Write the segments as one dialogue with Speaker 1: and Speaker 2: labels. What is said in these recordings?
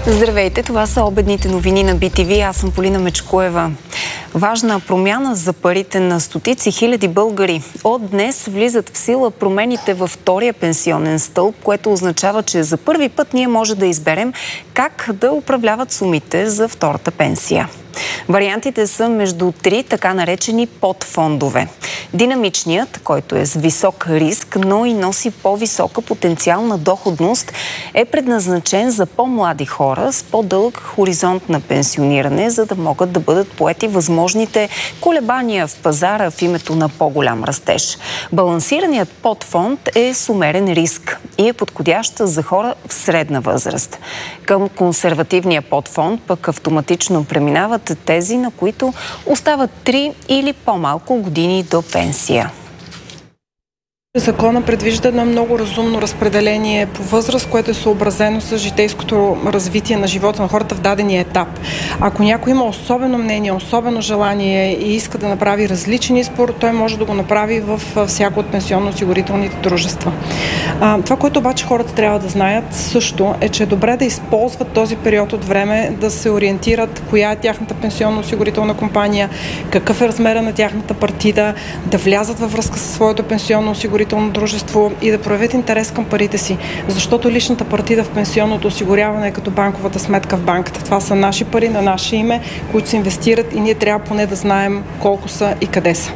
Speaker 1: Здравейте, това са обедните новини на BTV. Аз съм Полина Мечкоева. Важна промяна за парите на стотици хиляди българи. От днес влизат в сила промените във втория пенсионен стълб, което означава, че за първи път ние може да изберем как да управляват сумите за втората пенсия. Вариантите са между три така наречени подфондове. Динамичният, който е с висок риск, но и носи по-висока потенциална доходност, е предназначен за по-млади хора с по-дълъг хоризонт на пенсиониране, за да могат да бъдат поети възможните колебания в пазара в името на по-голям растеж. Балансираният подфонд е с умерен риск и е подходящ за хора в средна възраст. Към консервативния подфонд пък автоматично преминават тези, на които остават 3 или по-малко години до пенсия.
Speaker 2: Закона предвижда едно много разумно разпределение по възраст, което е съобразено с житейското развитие на живота на хората в дадения етап. Ако някой има особено мнение, особено желание и иска да направи различен избор, той може да го направи в всяко от пенсионно-осигурителните дружества. Това, което обаче хората трябва да знаят също е, че е добре да използват този период от време, да се ориентират коя е тяхната пенсионно-осигурителна компания, какъв е размера на тяхната партида, да влязат във връзка със своето пенсионно-осигурително дружество и да проявят интерес към парите си, защото личната партида в пенсионното осигуряване е като банковата сметка в банката. Това са наши пари на наше име, които се инвестират и ние трябва поне да знаем колко са и къде са.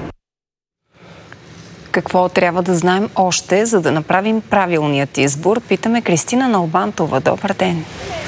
Speaker 1: Какво трябва да знаем още, за да направим правилният избор? Питаме Кристина Налбантова. Добър ден!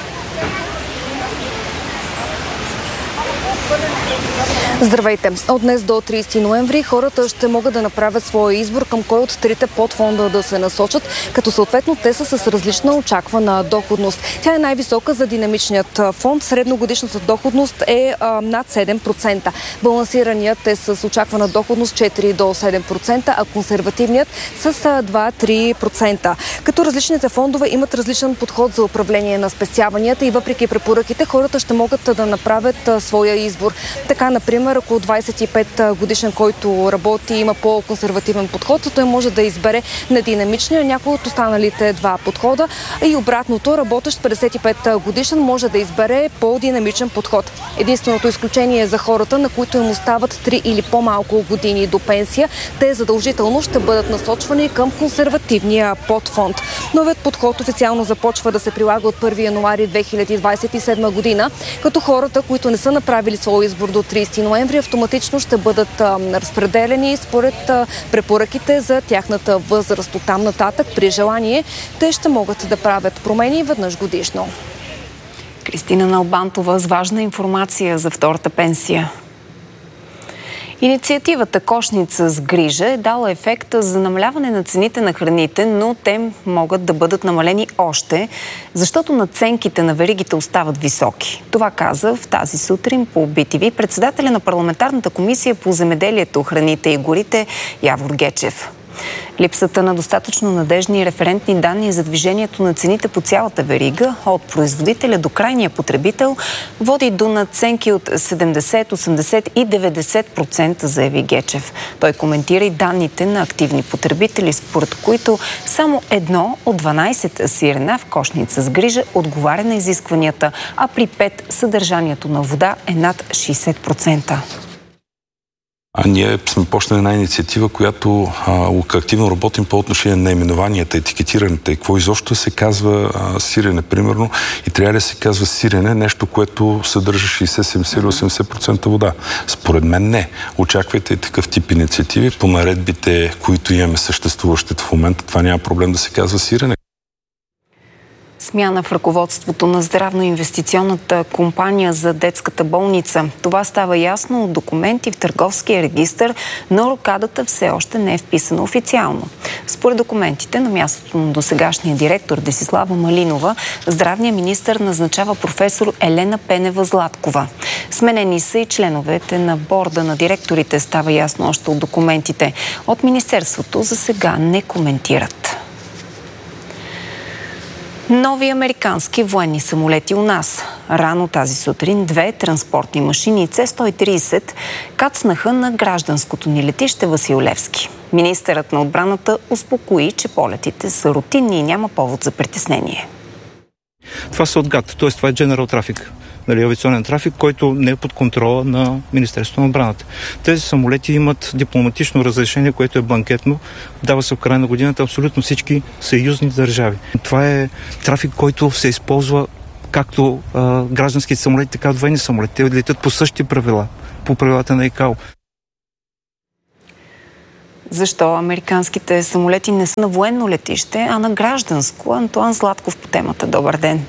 Speaker 3: Здравейте! От днес до 30 ноември хората ще могат да направят своя избор към кой от трите подфонда да се насочат, като съответно те са с различна очаквана доходност. Тя е най-висока за динамичният фонд. Средногодишната доходност е над 7%. Балансираният е с очаквана доходност 4 до 7%, а консервативният с 2-3%. Като различните фондове имат различен подход за управление на спестяванията и въпреки препоръките, хората ще могат да направят своя избор. Така, например, ако 25 годишен, който работи, има по-консервативен подход, той може да избере на динамичния някой от останалите два подхода и обратното, работещ 55 годишен може да избере по-динамичен подход. Единственото изключение е за хората, на които им остават 3 или по-малко години до пенсия. Те задължително ще бъдат насочвани към консервативния подфонд. Новият подход официално започва да се прилага от 1 януари 2027 година, като хората, които не са направили своя избор до 30 ноември, автоматично ще бъдат разпределени според препоръките за тяхната възраст. Оттам нататък, при желание, те ще могат да правят промени веднъж годишно.
Speaker 1: Кристина Налбантова с важна информация за втората пенсия. Инициативата Кошница с грижа е дала ефекта за намаляване на цените на храните, но те могат да бъдат намалени още, защото надценките на веригите остават високи. Това каза в тази сутрин по BTV председателя на парламентарната комисия по земеделието, храните и горите Явор Гечев. Липсата на достатъчно надежни и референтни данни за движението на цените по цялата верига, от производителя до крайния потребител, води до надценки от 70, 80 и 90%, заяви Гечев. Той коментира и данните на активни потребители, според които само 1 от 12 сирена в кошница с грижа отговаря на изискванията, а при 5 съдържанието на вода е над 60%.
Speaker 4: Ние сме почнали една инициатива, която активно работим по отношение на наименованията, етикетирането и какво изобщо се казва сирене, примерно, и трябва да се казва сирене, нещо, което съдържа 60, 70 или 80% вода. Според мен не. Очаквайте такъв тип инициативи. По наредбите, които имаме съществуващите в момента, това няма проблем да се казва сирене.
Speaker 1: Смяна в ръководството на здравно-инвестиционната компания за детската болница. Това става ясно от документи в търговския регистър, но рокадата все още не е вписана официално. Според документите, на мястото на досегашния директор Десислава Малинова, здравният министър назначава професор Елена Пенева-Златкова. Сменени са и членовете на борда на директорите, става ясно още от документите. От министерството за сега не коментират. Нови американски военни самолети у нас. Рано тази сутрин 2 транспортни машини С-130 кацнаха на гражданското ни летище Васил Левски. Министърът на отбраната успокои, че полетите са рутинни и няма повод за притеснение.
Speaker 5: Това са от ГАТ, т.е. това е General Traffic, авиационен трафик, който не е под контрола на Министерството на отбраната. Тези самолети имат дипломатично разрешение, което е бланкетно. Дава се в края на годината абсолютно всички съюзни държави. Това е трафик, който се използва както гражданските самолети, така и военни самолети. Те летят по същите правила, по правилата на ИКАО.
Speaker 1: Защо американските самолети не са на военно летище, а на гражданско? Антоан Златков по темата. Добър ден!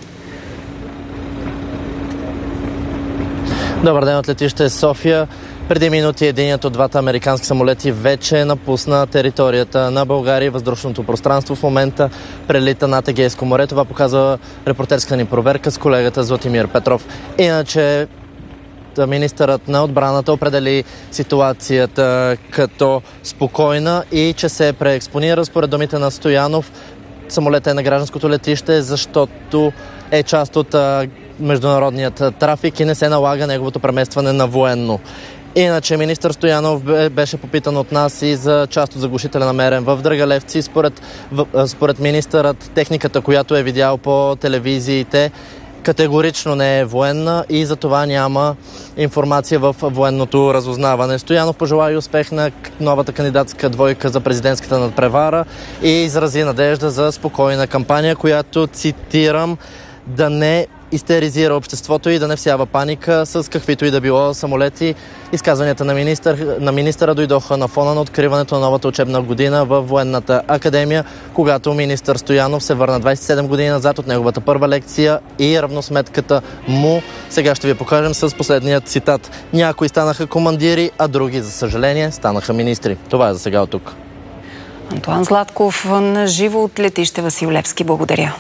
Speaker 6: Добър ден от летище София. Преди минути единият от двата американски самолети вече напусна територията на България. Въздушното пространство в момента прелита над Егейско море. Това показва репортерска ни проверка с колегата Златимир Петров. Иначе министърът на отбраната определи ситуацията като спокойна и че се преекспонира. Според думите на Стоянов, самолетът е на гражданското летище, защото е част от международният трафик и не се налага неговото преместване на военно. Иначе министър Стоянов беше попитан от нас и за част от заглушителя намерен в Драгалевци. Според министърът, техниката, която е видял по телевизиите, категорично не е военна и за това няма информация в военното разузнаване. Стоянов пожела и успех на новата кандидатска двойка за президентската надпревара и изрази надежда за спокойна кампания, която, цитирам, да не истеризира обществото и да не всява паника с каквито и да било самолети. Изказванията на министъра дойдоха на фона на откриването на новата учебна година във Военната академия, когато министър Стоянов се върна 27 години назад от неговата първа лекция и равносметката му. Сега ще ви покажем с последният цитат. Някои станаха командири, а други, за съжаление, станаха министри. Това е за сега от тук.
Speaker 1: Антоан Златков на живо от летище Васил Левски. Благодаря.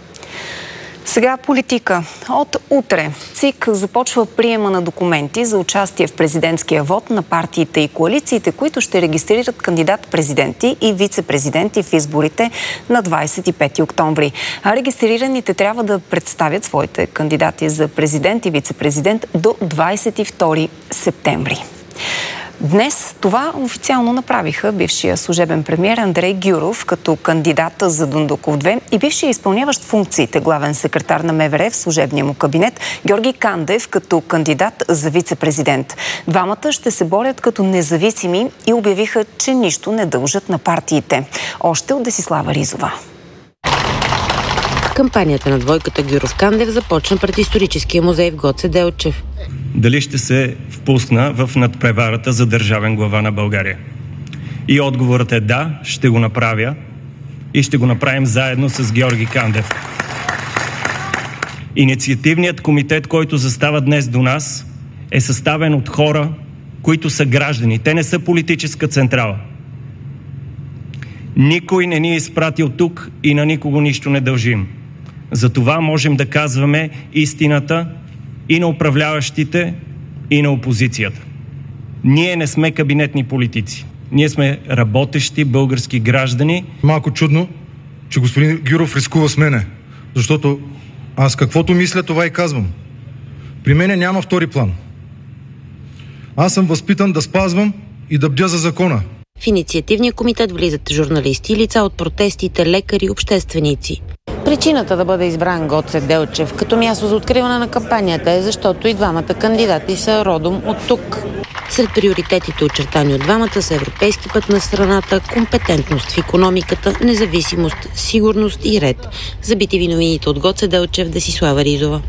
Speaker 1: Сега политика. От утре ЦИК започва приема на документи за участие в президентския вод на партиите и коалициите, които ще регистрират кандидат-президенти и вице-президенти в изборите на 25 октомври. А регистрираните трябва да представят своите кандидати за президент и вице-президент до 22 септември. Днес това официално направиха бившия служебен премиер Андрей Гюров като кандидат за Дондуков 2 и бившия изпълняващ функциите главен секретар на МВР в служебния му кабинет Георги Кандев като кандидат за вице-президент. Двамата ще се борят като независими и обявиха, че нищо не дължат на партиите. Още от Десислава Ризова.
Speaker 7: Кампанията на двойката Гюров-Кандев започна пред историческия музей в Гоце Делчев.
Speaker 8: Дали ще се впусна в надпреварата за държавен глава на България? И отговорът е да, ще го направя и ще го направим заедно с Георги Кандев. Инициативният комитет, който застава днес до нас, е съставен от хора, които са граждани. Те не са политическа централа. Никой не ни е изпратил тук и на никого нищо не дължим. Затова можем да казваме истината и на управляващите, и на опозицията. Ние не сме кабинетни политици. Ние сме работещи български граждани.
Speaker 9: Малко чудно, че господин Гюров рискува с мене, защото аз каквото мисля, това и казвам. При мене няма втори план. Аз съм възпитан да спазвам и да бдя за закона.
Speaker 7: В инициативния комитет влизат журналисти и лица от протестите, лекари и общественици. Причината да бъде избран Гоце Делчев като място за откриване на кампанията е, защото и двамата кандидати са родом от тук. Сред приоритетите, очертани от двамата, са европейски път на страната, компетентност в икономиката, независимост, сигурност и ред. За BTV новините от Гоце Делчев, Десислава Ризова.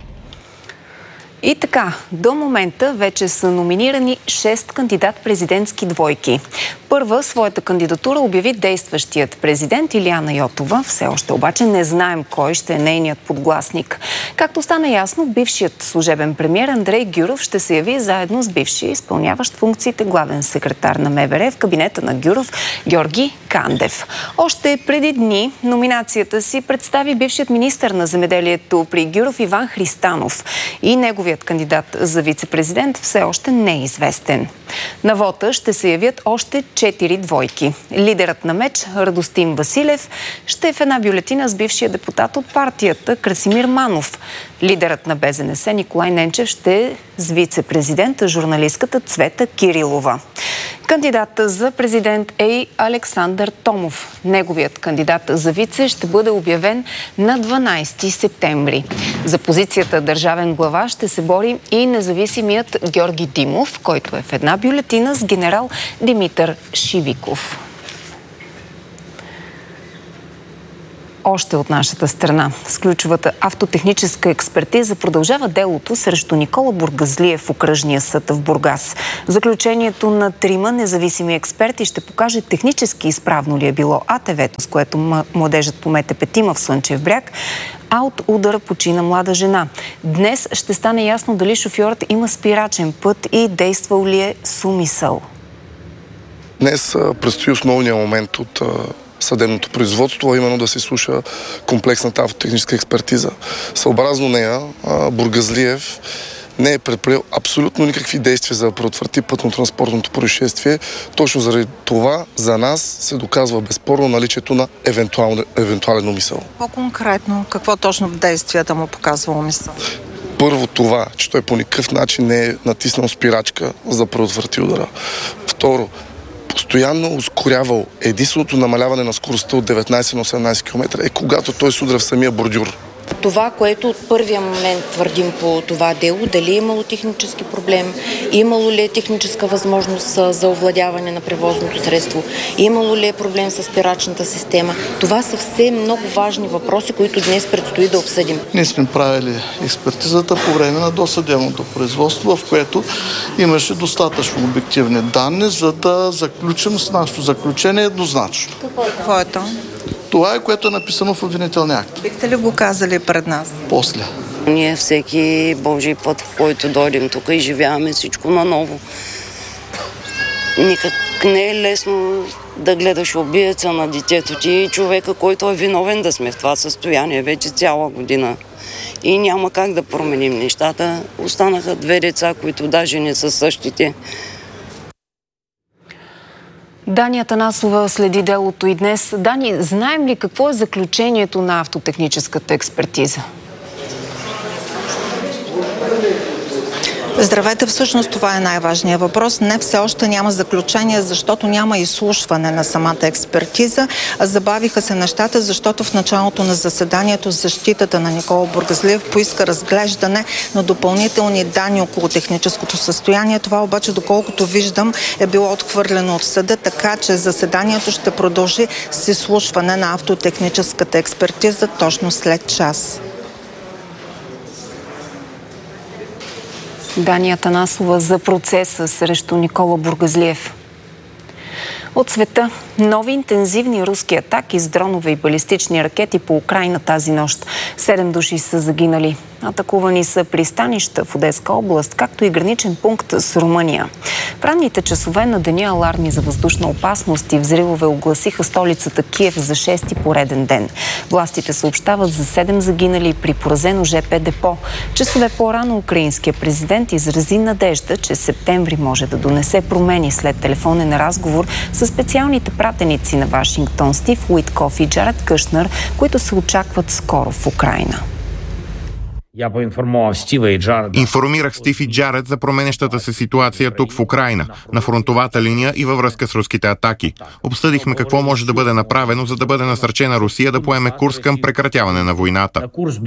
Speaker 1: И така, до момента вече са номинирани 6 кандидат-президентски двойки. Първа своята кандидатура обяви действащият президент Илияна Йотова. Все още обаче не знаем кой ще е нейният подгласник. Както стана ясно, бившият служебен премиер Андрей Гюров ще се яви заедно с бившия изпълняващ функциите главен секретар на МВР в кабинета на Гюров Георги Кандев. Още преди дни номинацията си представи бившият министър на земеделието при Гюров Иван Христанов и неговият кандидат за вице-президент все още не е известен. На вота ще се явят още 4 двойки. Лидерът на МЕЧ Радостин Василев ще е в една бюлетина с бившия депутат от партията Красимир Манов. Лидерът на БЗНС Николай Ненчев ще е с вице-президента журналистката Цвета Кирилова. Кандидатът за президент е Александър Томов. Неговият кандидат за вице ще бъде обявен на 12 септември. За позицията държавен глава ще се бори и независимият Георги Димов, който е в една бюлетина с генерал Димитър Шивиков. Още от нашата страна. С ключовата автотехническа експертиза продължава делото срещу Никола Бургазлиев в окръжния съд в Бургас. Заключението на 3 независими експерти ще покаже технически изправно ли е било АТВ-то, с което младежът помете петима в Слънчев бряг, а от удара почина млада жена. Днес ще стане ясно дали шофьорът има спирачен път и действал ли е с умисъл.
Speaker 10: Днес предстои основния момент от съдебното производство, а именно да се слуша комплексната автотехническа експертиза. Съобразно нея, Бургазлиев не е предприел абсолютно никакви действия за да предотврати пътно-транспортното происшествие. Точно заради това за нас се доказва безспорно наличието на евентуален умисъл.
Speaker 11: По-конкретно, какво точно в действията му показва умисъл?
Speaker 10: Първо това, че той по никакъв начин не е натиснал спирачка за да предотврати удара. Второ, постоянно ускорявал. Единственото намаляване на скоростта от 19 на 18 км е когато той се удря в самия бордюр.
Speaker 12: Това, което от първия момент твърдим по това дело, дали е имало технически проблем, имало ли е техническа възможност за овладяване на превозното средство, имало ли е проблем с спирачната система. Това са все много важни въпроси, които днес предстои да обсъдим.
Speaker 13: Ние сме правили експертизата по време на досъдебното производство, в което имаше достатъчно обективни данни, за да заключим с нашето заключение еднозначно.
Speaker 11: Какво е то?
Speaker 13: Това е, което е написано в обвинителния акт.
Speaker 11: Бихте ли го казали пред нас?
Speaker 13: После.
Speaker 14: Ние всеки Божий път, в който дойдем тук, изживяваме всичко наново. Никак не е лесно да гледаш убиеца на детето ти и човека, който е виновен да сме в това състояние вече цяла година. И няма как да променим нещата. Останаха 2 деца, които даже не са същите.
Speaker 1: Дани Атанасова следи делото и днес. Дани, знаем ли какво е заключението на автотехническата експертиза?
Speaker 11: Здравейте, всъщност това е най-важният въпрос. Не, все още няма заключение, защото няма изслушване на самата експертиза. Забавиха се нещата, защото в началото на заседанието защитата на Никола Бургазлиев поиска разглеждане на допълнителни данни около техническото състояние. Това обаче, доколкото виждам, е било отхвърлено от съда, така че заседанието ще продължи с изслушване на автотехническата експертиза точно след час.
Speaker 1: Дани Атанасова за процеса срещу Никола Бургазлиев. От света нови интензивни руски атаки с дронове и балистични ракети по Украйна тази нощ. 7 души са загинали. Атакувани са пристанища в Одеска област, както и граничен пункт с Румъния. В ранните часове на деня аларми за въздушна опасност и взривове огласиха столицата Киев за 6-ти пореден ден. Властите съобщават за 7 загинали при поразено ЖП депо. Часове по-рано украинският президент изрази надежда, че септември може да донесе промени след телефонен разговор с специалните пратеници на Вашингтон Стив Уитков и Джаред Кушнер, които се очакват скоро в Украйна.
Speaker 15: Информирах Стив и Джаред за променещата се ситуация тук в Украйна, на фронтовата линия и във връзка с руските атаки. Обсъдихме какво може да бъде направено, за да бъде насърчена Русия да поеме курс към прекратяване на войната.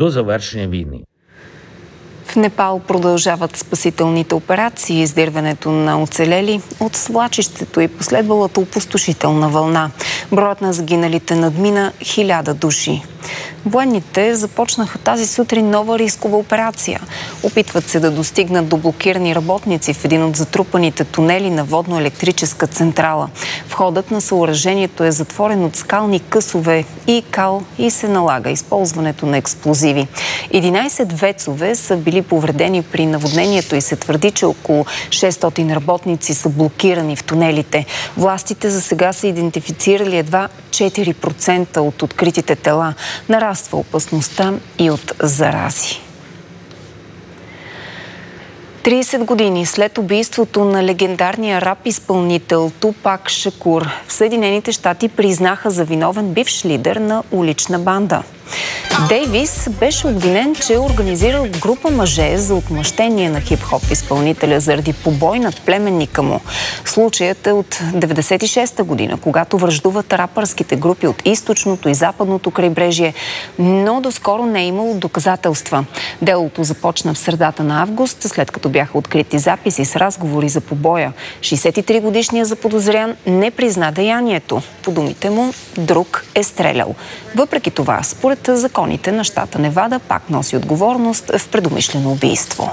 Speaker 1: В Непал продължават спасителните операции, издирването на оцелели от свлачището и последвалата опустошителна вълна. Броят на загиналите надмина 1000 души. Военните започнаха тази сутрин нова рискова операция. Опитват се да достигнат до блокирани работници в един от затрупаните тунели на водно-електрическа централа. Входът на съоръжението е затворен от скални късове и кал и се налага използването на експлозиви. 11 вецове са били повредени при наводнението и се твърди, че около 600 работници са блокирани в тунелите. Властите за сега са идентифицирали едва 4% от откритите тела. Нараства опасността и от зарази. 30 години след убийството на легендарния рап изпълнител Тупак Шакур, в Съединените щати признаха за виновен бивш лидер на улична банда. Дейвис беше обвинен, че е организирал група мъже за отмъщение на хип-хоп изпълнителя заради побой над племенника му. Случаят е от 96-та година, когато враждуват рапърските групи от източното и западното крайбрежие, но доскоро не е имало доказателства. Делото започна в средата на август, след като бяха открити записи с разговори за побоя. 63-годишният заподозрян не призна деянието. По думите му, друг е стрелял. Въпреки това, според законите на щата Невада, пак носи отговорност в предумишлено убийство.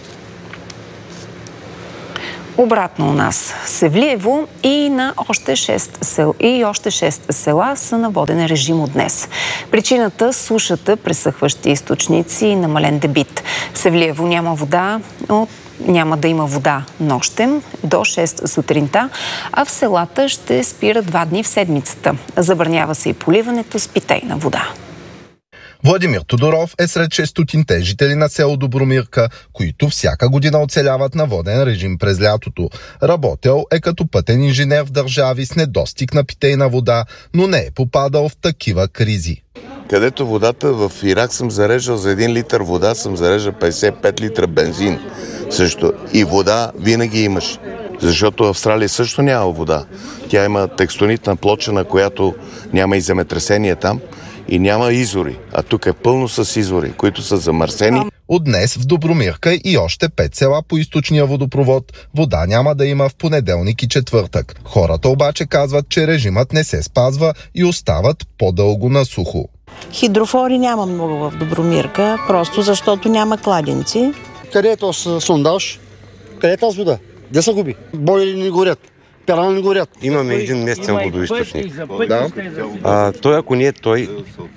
Speaker 1: Обратно у нас, Севлиево и още 6 села са на воден режим от днес. Причината – сушата, пресъхващи източници и намален дебит. В Севлиево няма да има вода нощем до 6 сутринта, а в селата ще спира 2 дни в седмицата. Забранява се и поливането с питейна вода.
Speaker 16: Владимир Тодоров е сред 600-те жители на село Добромирка, които всяка година оцеляват на воден режим през лятото. Работел е като пътен инженер в държави с недостиг на питейна вода, но не е попадал в такива кризи.
Speaker 17: Където водата в Ирак съм зареждал за 1 литър вода, съм зареждал 55 литра бензин. Също. И вода винаги имаш. Защото в Австралия също няма вода. Тя има текстонитна плоча, на която няма и земетресение там. И няма извори, а тук е пълно с извори, които са замърсени.
Speaker 16: От днес в Добромирка и още 5 села по източния водопровод вода няма да има в понеделник и четвъртък. Хората обаче казват, че режимът не се спазва и остават по-дълго на сухо.
Speaker 18: Хидрофори няма много в Добромирка, просто защото няма кладенци.
Speaker 19: Къде е този сондаж? Къде е тази вода? Де се губи? Бойлери не горят. Перани не горят.
Speaker 20: Имаме един местен водоизточник.
Speaker 16: Да.
Speaker 20: Той, ако не е той,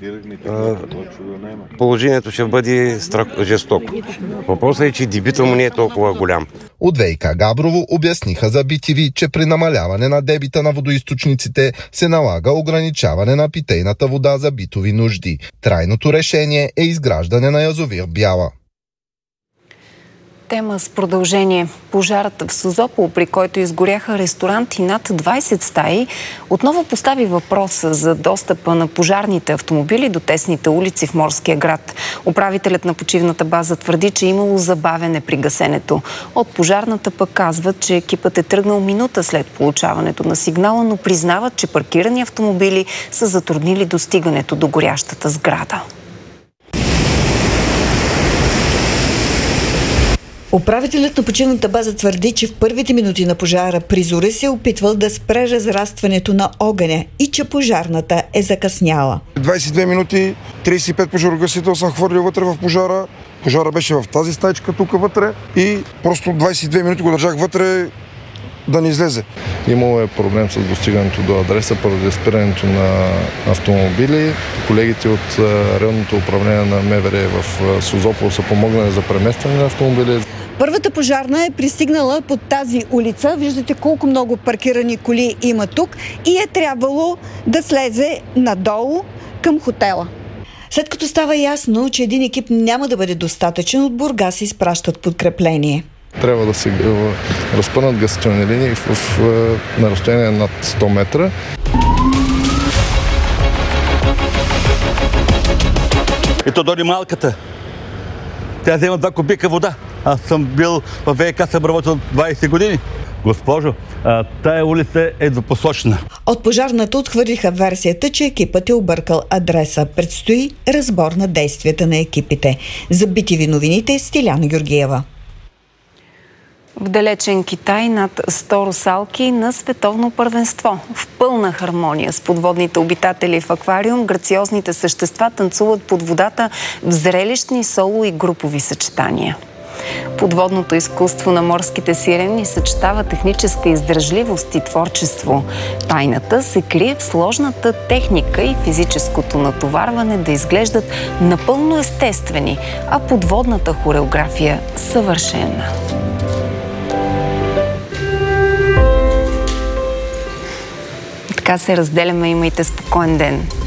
Speaker 20: положението ще бъде жестоко. Въпросът е, че дебитът му не е толкова голям.
Speaker 16: От ВиК Габрово обясниха за BTV, че при намаляване на дебита на водоизточниците се налага ограничаване на питейната вода за битови нужди. Трайното решение е изграждане на язовир Бяла.
Speaker 1: Тема с продължение. Пожарът в Созопол, при който изгоряха ресторанти над 20 стаи, отново постави въпроса за достъпа на пожарните автомобили до тесните улици в Морския град. Управителят на почивната база твърди, че имало забавене при гасенето. От пожарната пък казват, че екипът е тръгнал минута след получаването на сигнала, но признават, че паркирани автомобили са затруднили достигането до горящата сграда.
Speaker 21: Управителят на почивната база твърди, че в първите минути на пожара при зори се е опитвал да спре разрастването на огъня и че пожарната е закъсняла.
Speaker 22: 22 минути, 35 пожарогасител съм хвърлил вътре в пожара. Пожара беше в тази стайчка тук вътре и просто 22 минути го държах вътре да не излезе.
Speaker 23: Имало е проблем с достигането до адреса поради спирането на автомобили. Колегите от районното управление на МВР в Созопол са помогнали за преместване на автомобили.
Speaker 21: Първата пожарна е пристигнала под тази улица. Виждате колко много паркирани коли има тук и е трябвало да слезе надолу към хотела. След като става ясно, че един екип няма да бъде достатъчен, от Бургас изпращат подкрепление.
Speaker 23: Трябва да се разпънат гасителни линии на разстояние над 100 метра.
Speaker 24: Ето дойде малката. Тя взема 2 кубика вода. Аз съм бил в ВиК, съм работил 20 години. Госпожо, тая улица е двупосочна.
Speaker 21: От пожарната отхвърлиха версията, че екипът е объркал адреса. Предстои разбор на действията на екипите. За BTV новините Стиляна Георгиева.
Speaker 1: В далечен Китай над 100 русалки на световно първенство. В пълна хармония с подводните обитатели в аквариум, грациозните същества танцуват под водата в зрелищни соло и групови съчетания. Подводното изкуство на морските сирени съчетава техническа издръжливост и творчество. Тайната се крие в сложната техника и физическото натоварване да изглеждат напълно естествени, а подводната хореография съвършена. Така се разделяме, имайте спокоен ден.